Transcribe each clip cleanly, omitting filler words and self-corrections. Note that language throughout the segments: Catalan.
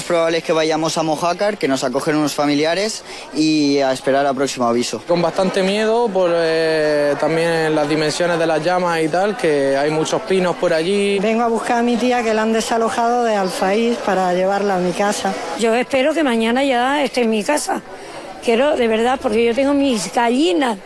probable es que vayamos a Mojácar, que nos acogen unos familiares, y a esperar al próximo aviso. Con bastante miedo por también las dimensiones de las llamas y tal, que hay muchos pinos por allí. Vengo a buscar a mi tía que la han desalojado de Alfaís para llevarla a mi casa. Yo espero que mañana ya esté en mi casa. Quiero, de verdad, porque yo tengo mis gallinas.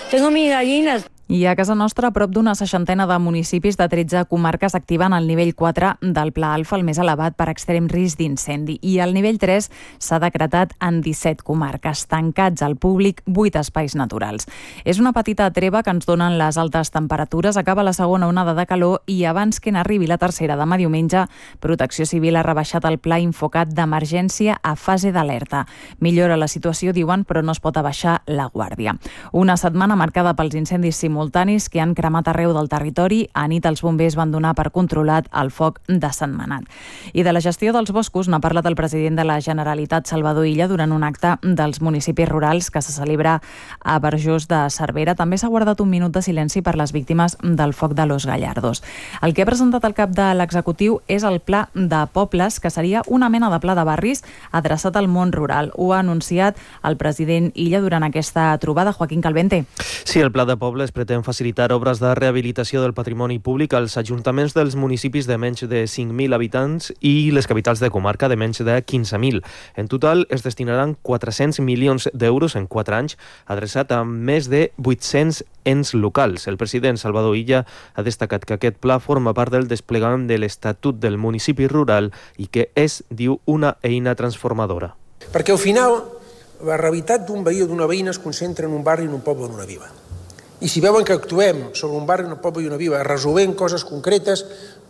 I a casa nostra, prop d'una seixantena de municipis de 13 comarques activen el nivell 4 del Pla Alfa, el més elevat per extrem risc d'incendi. I el nivell 3 s'ha decretat en 17 comarques, tancats al públic 8 espais naturals. És una petita treva que ens donen les altes temperatures, acaba la segona onada de calor i abans que n'arribi la tercera demà diumenge, Protecció Civil ha rebaixat el pla infocat d'emergència a fase d'alerta. Millora la situació, diuen, però no es pot abaixar la guàrdia. Una setmana marcada pels incendis simultanis que han cremat arreu del territori. A nit els bombers van donar per controlat el foc de Sentmenat. I de la gestió dels boscos n'ha parlat el president de la Generalitat, Salvador Illa, durant un acte dels municipis rurals que se celebra a Verjós de Cervera. També s'ha guardat un minut de silenci per les víctimes del foc de Los Gallardos. El que ha presentat el cap de l'executiu és el Pla de Pobles, que seria una mena de pla de barris adreçat al món rural. Ho ha anunciat el president Illa durant aquesta trobada. Joaquín Calvente. Sí, el Pla de Pobles pretén facilitar obres de rehabilitació del patrimoni públic als ajuntaments dels municipis de menys de 5.000 habitants i les capitals de comarca de menys de 15.000. En total es destinaran 400 milions d'euros en 4 anys, adreçat a més de 800 ens locals. El president Salvador Illa ha destacat que aquest pla forma part del desplegament de l'Estatut del municipi rural i que és, diu, una eina transformadora. Perquè al final la realitat d'un veí o d'una veïna es concentra en un barri, en un poble o en una vila. I si veuen que actuem sobre un barri, un poble i una vila, resolent coses concretes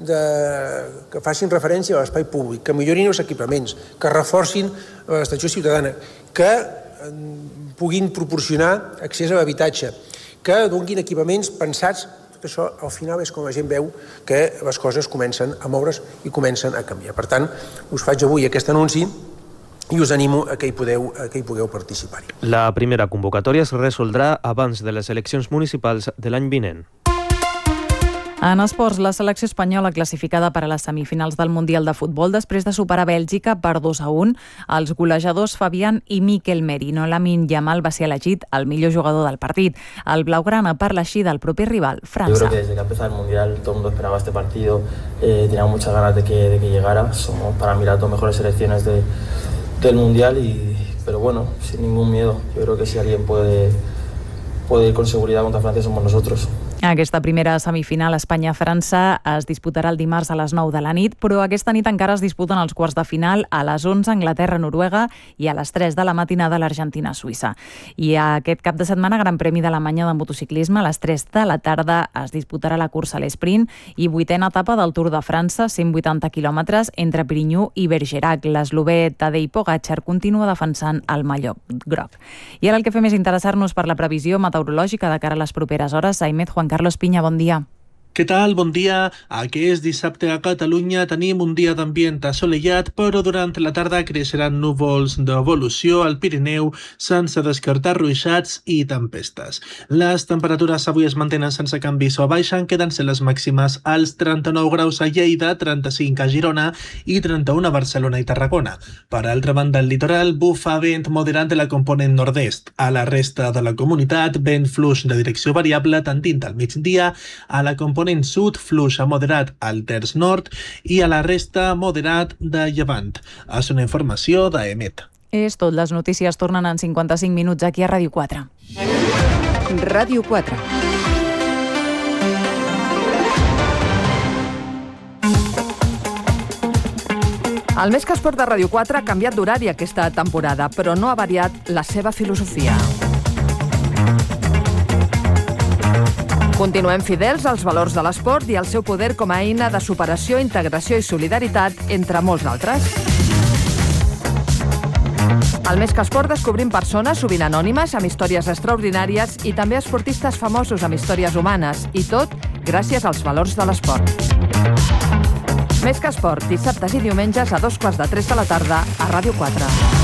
que facin referència a l'espai públic, que millorin els equipaments, que reforcin l'estació ciutadana, que puguin proporcionar accés a l'habitatge, que donin equipaments pensats, tot això al final és com la gent veu que les coses comencen a moure's i comencen a canviar. Per tant, us faig avui aquest anunci i us animo a que hi pugueu participar-hi. La primera convocatòria es resoldrà abans de les eleccions municipals de l'any vinent. En esports, la selecció espanyola classificada per a les semifinals del Mundial de Futbol després de superar Bèlgica per 2-1. Els golejadors Fabián i Mikel Merino. Lamine Yamal va ser elegit el millor jugador del partit. El blaugrana parla així del proper rival, França. Yo creo que desde que empezó el Mundial todo el mundo esperaba este partido, tenía muchas ganas de que llegara. Somos para mí las dos mejores selecciones del Mundial, pero bueno, sin ningún miedo. Yo creo que si alguien puede ir con seguridad contra Francia somos nosotros. Aquesta primera semifinal Espanya-França es disputarà el dimarts a les 9 de la nit, però aquesta nit encara es disputen els quarts de final a les 11 Anglaterra-Noruega i a les 3 de la matinada l'Argentina-Suïssa. I aquest cap de setmana Gran Premi d'Alemanya de motociclisme, a les 3 de la tarda es disputarà la cursa a l'esprint i 8a etapa del Tour de França, 180 quilòmetres entre Pirinyú i Bergerac. L'eslovè Tadej Pogačar continua defensant el mallot groc. I ara el que fem és interessar-nos per la previsió meteorològica de cara a les properes hores. Aimet, Juan Carlos Piña, bon dia. Què tal? Bon dia. Aquest dissabte a Catalunya tenim un dia d'ambient assolellat, però durant la tarda creixeran núvols d'evolució al Pirineu sense descartar ruixats i tempestes. Les temperatures avui es mantenen sense canvis o baixen, quedant-se les màximes als 39 graus a Lleida, 35 a Girona i 31 a Barcelona i Tarragona. Per altra banda, al litoral bufa vent moderat de la component nord-est. A la resta de la comunitat, vent fluix de direcció variable tendint al migdia, a la component sud, fluix a moderat al terç nord i a la resta moderat de llevant. És una informació d'Emet. És tot. Les notícies tornen en 55 minuts aquí a Ràdio 4. Ràdio 4. El Més que Esport de Ràdio 4 ha canviat d'horari aquesta temporada, però no ha variat la seva filosofia. Continuem fidels als valors de l'esport i al seu poder com a eina de superació, integració i solidaritat, entre molts d'altres. Al Més que Esport descobrim persones, sovint anònimes, amb històries extraordinàries i també esportistes famosos amb històries humanes. I tot gràcies als valors de l'esport. Més que Esport, dissabtes i diumenges a 2:15 de la tarda a Ràdio 4.